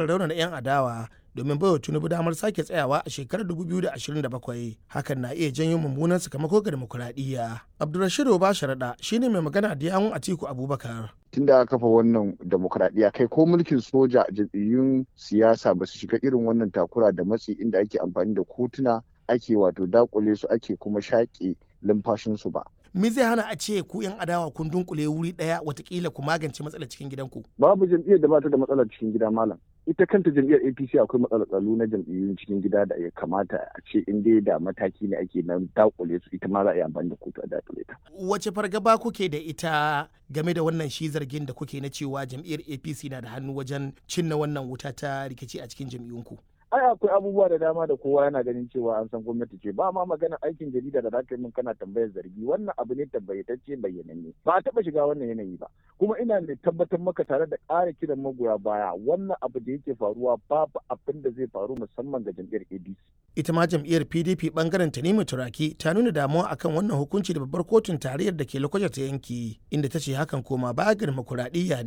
zimmar raunana 'yan adawa domin baiwa Tinubu damar sake tsayawa a shekarar 2027. Hakan na iya janyo mummunan sakamako ga demokuraɗiyya. Abdulrashid Obasharaɗa shine mai magana da yawun Atiku Abubakar. Tun da aka kafa wannan demokradiyya kai ko mulkin soja jam'iyyun siyasa ba su shiga irin wannan takura da matsi inda ake amfani da kotuna ake wato dakule su ake kuma shaƙe lumfashinsu ba. Me zai hana a ce ku 'yan adawa kun dunkule wuri ɗaya watakila ku magance matsalar cikin gidanku? Babu jam'iyyar da ba ta da matsalar cikin gida malam. Ita kanta jam'iyyar APC akwai matsalar tsaro na jam'iyyun cikin gida da ya kamata a ce in dai da mataki ne ake nan dakule su ita ma za a yi amfani da kotu a dakule ta. Wace fargaba kuke da ita game da wannan shi zargin da kuke na cewa jam'iyyar APC na da hannu wajen cinna wannan wuta ta rikici a cikin jam'iyyunku? Ai akwai abubuwa da dama da kowa yana ganin cewa an san gwamnati ce ba ma magana aikin jarida da zaka yi min kana tambayar zargi wannan abu ne tabbayatacce bayyananne ba a taba shiga wannan yanayi ba kuma ina da tabbatar maka tare da ƙara kiran magoya baya wannan abu da yake faruwa babu abin da zai faru musamman ga jam'iyyar ADC. Ita ma jam'iyyar PDP bangaren Tanimu Turaki ta nuna damuwa akan wannan hukunci da babbar kotun tarayyar da ke Lokoja ta yanki inda ta ce hakan koma baya ga demokuraɗiyya